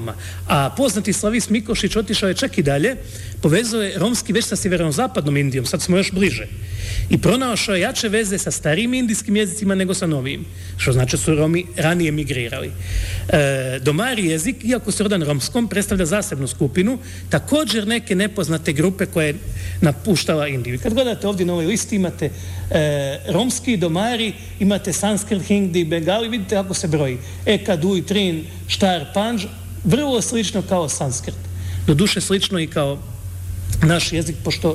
Roma. A poznati Slavis Mikošić otišao je čak i dalje, povezao je romski već sa sjeverozapadnom Indijom, sad smo još bliže. I pronašao je jače veze sa starijim indijskim jezicima nego sa novijim, što znači su Romi ranije migrirali. Domari jezik, iako se rodan romskom, predstavlja zasebnu skupinu, također neke nepoznate grupe koje je napuštala Indiju. I kad gledate ovdje na ovoj listi imate romski, domari, imate sanskrit, hindi, bengali, vidite kako se broji. Eka, duj, trin, štar, panđ, vrlo slično kao sanskrit. Doduše slično i kao naš jezik,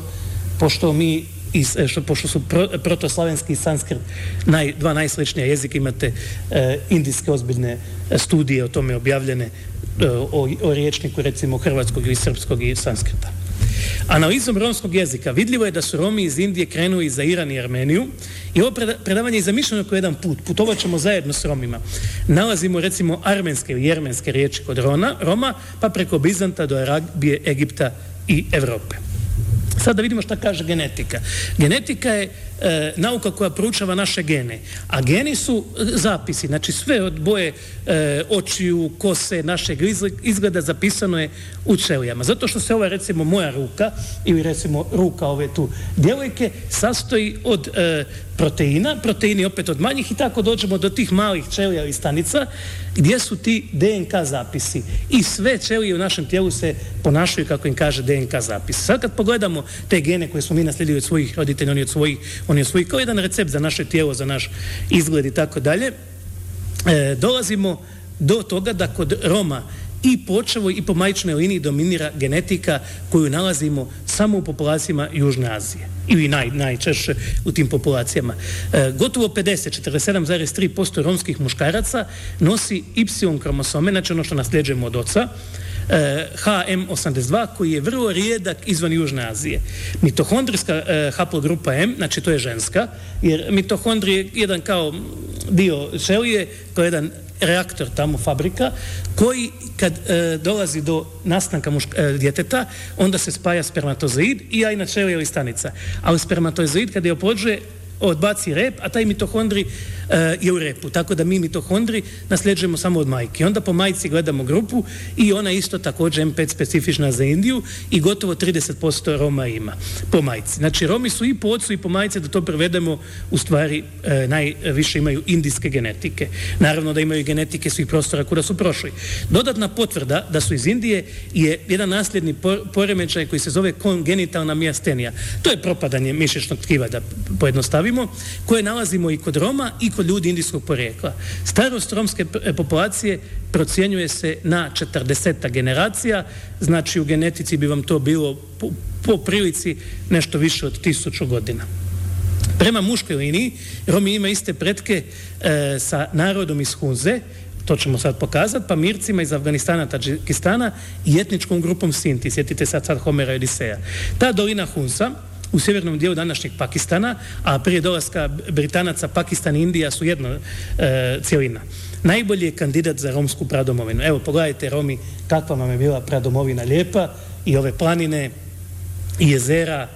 pošto su protoslavenski i sanskrit dva najsličnija jezika, imate indijske ozbiljne studije o tome objavljene o riječniku recimo hrvatskog ili srpskog i sanskrita. Analizom romskog jezika vidljivo je da su Romi iz Indije krenuli za Iran i Armeniju i ovo predavanje je zamišljeno kao jedan put. Putovat ćemo zajedno s Romima. Nalazimo recimo armenske ili jermenske riječi kod Roma, pa preko Bizanta do Arabije, Egipta i Evrope. Sad da vidimo šta kaže genetika. Genetika je nauka koja proučava naše gene, a geni su zapisi, znači sve od boje očiju, kose, našeg izgleda zapisano je u ćelijama. Zato što se ova recimo moja ruka ili recimo ruka ove tu djevojke sastoji od proteina, proteini opet od manjih i tako dođemo do tih malih ćelija ili stanica gdje su ti DNK zapisi i sve ćelije u našem tijelu se ponašaju kako im kaže DNK zapis. Sad kad pogledamo te gene koje smo mi naslijedili od svojih roditelja, oni od svojih kao jedan recept za naše tijelo, za naš izgled i tako dalje, dolazimo do toga da kod Roma i po očevoj i po majčinoj liniji dominira genetika koju nalazimo samo u populacijama Južne Azije ili najčešće u tim populacijama. Gotovo 47,3% romskih muškaraca nosi Y kromosome, znači ono što nasljeđujemo od oca, HM82 koji je vrlo rijedak izvan Južne Azije. Mitohondrijska haplogrupa M, znači to je ženska, jer mitohondrij je jedan kao dio ćelije, kao jedan reaktor tamo, fabrika, koji kad dolazi do nastanka djeteta, onda se spaja spermatozoid i jajna ćelija ili stanica. Ali spermatozoid kad je oplođuje, odbaci rep, a taj mitohondrij je u repu. Tako da mi mitohondrij nasljeđujemo samo od majke. Onda po majci gledamo grupu i ona isto također M5 specifična za Indiju i gotovo 30% Roma ima po majci. Znači Romi su i po ocu i po majci, da to prevedemo, u stvari najviše imaju indijske genetike. Naravno da imaju genetike svih prostora kuda su prošli. Dodatna potvrda da su iz Indije je jedan nasljedni poremećaj koji se zove kongenitalna mijastenija. To je propadanje mišićnog tkiva, da pojednostavimo, koje nalazimo i kod Roma i kod ljudi indijskog porijekla. Starost romske populacije procjenjuje se na 40 generacija, znači u genetici bi vam to bilo po prilici nešto više od 1000 godina. Prema muškoj liniji, Romi ima iste pretke sa narodom iz Hunze, to ćemo sad pokazati, pa Mircima iz Afganistana, Tadžikistana i etničkom grupom Sinti. Sjetite sad Homera i Odiseja. Ta dolina Hunsa u sjevernom dijelu današnjeg Pakistana, a prije dolaska Britanaca Pakistan i Indija su jedna cijelina. Najbolji je kandidat za romsku pradomovinu. Evo, pogledajte Romi, kakva vam je bila pradomovina lijepa i ove planine i jezera,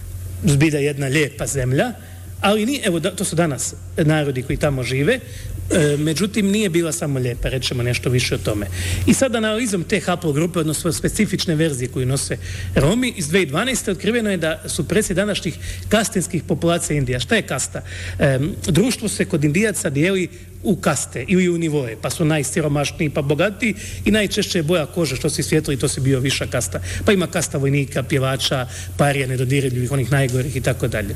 zbilja jedna lijepa zemlja, ali nije, evo, to su danas narodi koji tamo žive, međutim nije bila samo lijepa, rećemo nešto više o tome. I sad analizom te haplogrupe, odnosno specifične verzije koju nose Romi, iz 2012. otkriveno je da su preci današnjih kastinskih populacija Indija. Šta je kasta? Društvo se kod Indijaca dijeli u kaste ili u nivoje, pa su najsiromašniji pa bogatiji i najčešće je boja kože, što si svijetli, to si bio viša kasta. Pa ima kasta vojnika, pjevača, parija, nedodirljivih, onih najgorih i tako dalje.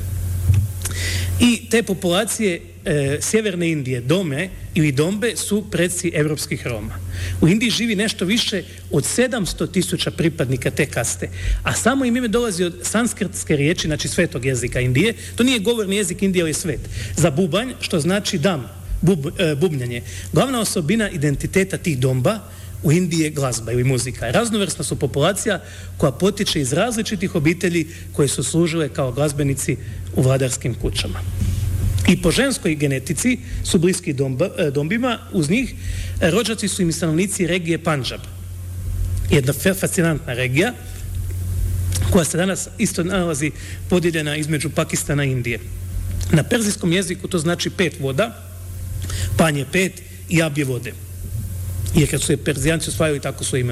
I te populacije sjeverne Indije, Dome ili Dombe, su preci evropskih Roma. U Indiji živi nešto više od 700.000 pripadnika te kaste, a samo im ime dolazi od sanskritske riječi, znači svetog jezika Indije. To nije govorni jezik Indije, ali svet. Za bubanj, što znači dam, bubnjanje. Glavna osobina identiteta tih Domba u Indiji je glazba ili muzika. Raznovrsna su populacija koja potiče iz različitih obitelji koje su služile kao glazbenici u vladarskim kućama. I po ženskoj genetici su bliski Dombima, uz njih rođaci su im stanovnici regije Pandžab. Jedna fascinantna regija koja se danas isto nalazi podijeljena između Pakistana i Indije. Na perzijskom jeziku to znači 5 voda, Panj je 5 i Ab je vode. Jer kad su je Perzijanci osvajali, tako su ime